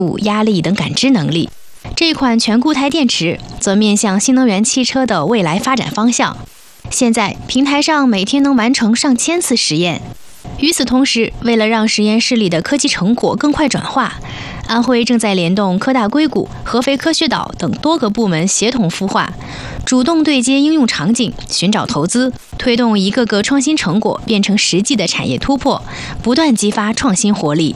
压力等感知能力。这一款全固态电池则面向新能源汽车的未来发展方向。现在平台上每天能完成上千次实验。与此同时，为了让实验室里的科技成果更快转化，安徽正在联动科大硅谷、合肥科学岛等多个部门协同孵化，主动对接应用场景，寻找投资，推动一个个创新成果变成实际的产业突破，不断激发创新活力。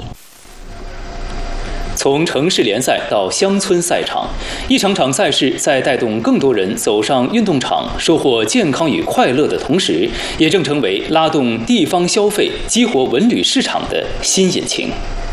从城市联赛到乡村赛场，一场场赛事在带动更多人走上运动场，收获健康与快乐的同时，也正成为拉动地方消费、激活文旅市场的新引擎。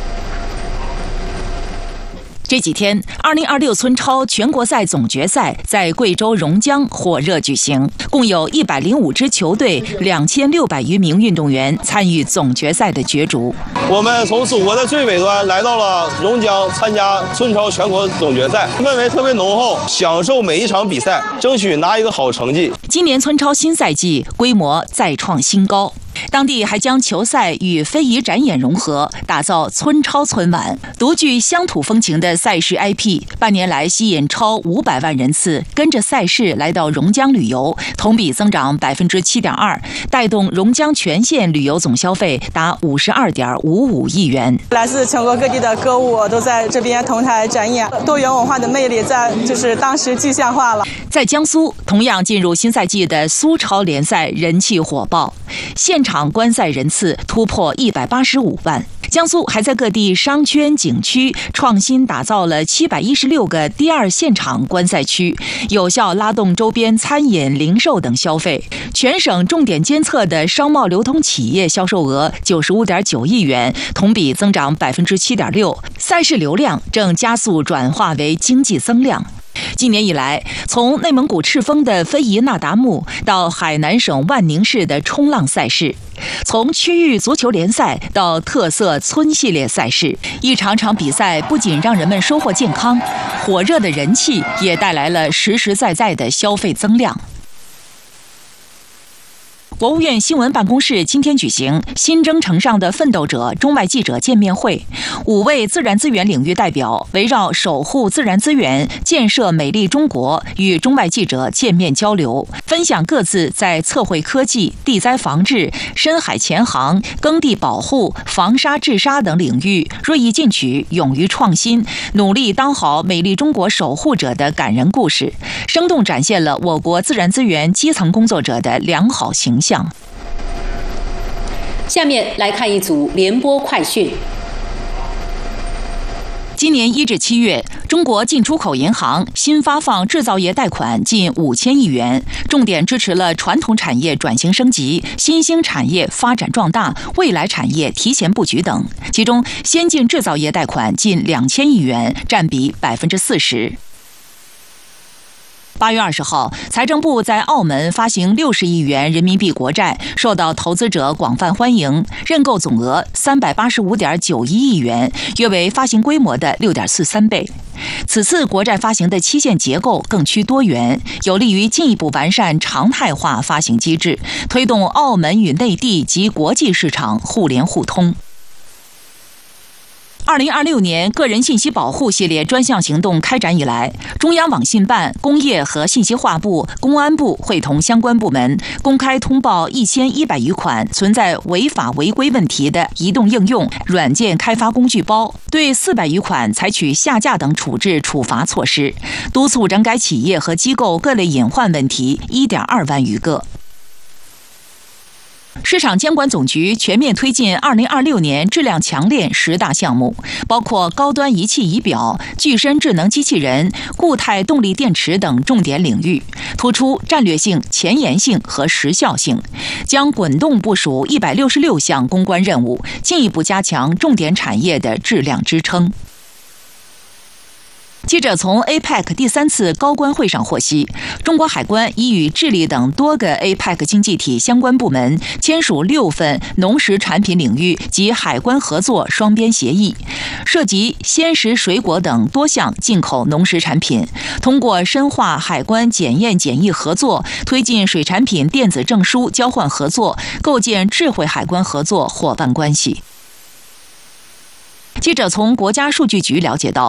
这几天，2026村超全国赛总决赛在贵州榕江火热举行，共有105支球队、2600余名运动员参与总决赛的角逐。 我们从祖国的最北端来到了榕江参加村超全国总决赛，氛围特别浓厚，享受每一场比赛，争取拿一个好成绩。 今年村超新赛季规模再创新高。当地还将球赛与非遗展演融合，打造村超村晚，独具乡土风情的赛事 IP， 半年来吸引超500万人次跟着赛事来到榕江旅游，同比增长7.2%，带动榕江全县旅游总消费达52.55亿元。 来自全国各地的歌舞都在这边同台展演，多元文化的魅力在当时具象化了。 在江苏，同样进入新赛季的苏超联赛人气火爆，现场观赛人次突破185万。江苏还在各地商圈、景区创新打造了716个第二现场观赛区，有效拉动周边餐饮、零售等消费。全省重点监测的商贸流通企业销售额95.9亿元，同比增长7.6%。赛事流量正加速转化为经济增量。今年以来，从内蒙古赤峰的非遗那达慕到海南省万宁市的冲浪赛事，从区域足球联赛到特色村系列赛事，一场场比赛不仅让人们收获健康，火热的人气也带来了实实在在的消费增量。国务院新闻办公室今天举行新征程上的奋斗者中外记者见面会，5位自然资源领域代表围绕守护自然资源、建设美丽中国与中外记者见面交流，分享各自在测绘科技、地灾防治、深海潜航、耕地保护、防沙治沙等领域锐意进取、勇于创新、努力当好美丽中国守护者的感人故事，生动展现了我国自然资源基层工作者的良好形象。 下面来看一组联播快讯。 今年1至7月，中国进出口银行新发放制造业贷款近5000亿元，重点支持了传统产业转型升级、新兴产业发展壮大、未来产业提前布局等。其中，先进制造业贷款近2000亿元，占比40%。8月20号，财政部在澳门发行60亿元人民币国债，受到投资者广泛欢迎，认购总额385.91亿元，约为发行规模的6.43倍。此次国债发行的期限结构更趋多元，有利于进一步完善常态化发行机制，推动澳门与内地及国际市场互联互通。2026年个人信息保护系列专项行动开展以来，中央网信办、工业和信息化部、公安部会同相关部门公开通报1100余款存在违法违规问题的移动应用、软件开发工具包，对400余款采取下架等处置处罚措施，督促整改企业和机构各类隐患问题1.2万余个。市场监管总局全面推进2026年质量强链10大项目，包括高端仪器仪表、具身智能机器人、固态动力电池等重点领域，突出战略性、前沿性和时效性，将滚动部署166项攻关任务，进一步加强重点产业的质量支撑。记者从 APEC 第3次高官会上获悉，中国海关已与智利等多个 APEC 经济体相关部门签署6份农食产品领域及海关合作双边协议，涉及鲜食、水果等多项进口农食产品，通过深化海关检验检疫合作，推进水产品电子证书交换合作，构建智慧海关合作伙伴关系。记者从国家数据局了解到